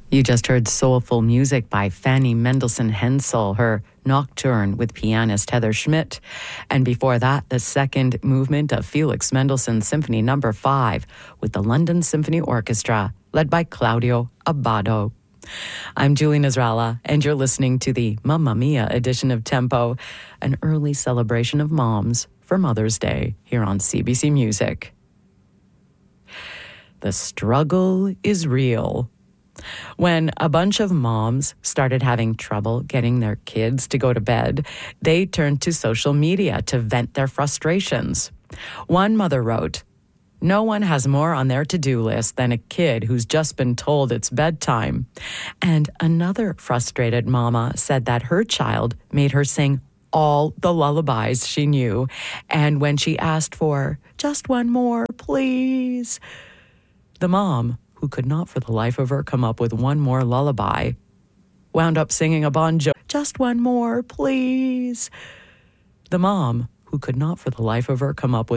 You just heard soulful music by Fanny Mendelssohn Hensel, her Nocturne with pianist Heather Schmidt. And before that, the second movement of Felix Mendelssohn's Symphony No. 5 with the London Symphony Orchestra, led by Claudio Abbado. I'm Julie Nasrallah, and you're listening to the Mamma Mia edition of Tempo, an early celebration of moms for Mother's Day here on CBC Music. The struggle is real. When a bunch of moms started having trouble getting their kids to go to bed, they turned to social media to vent their frustrations. One mother wrote, "No one has more on their to-do list than a kid who's just been told it's bedtime." And another frustrated mama said that her child made her sing all the lullabies she knew, and when she asked for just one more, please, the mom, who could not for the life of her come up with one more lullaby, wound up singing a Bon Jovi, just one more, please. The mom, who could not for the life of her come up with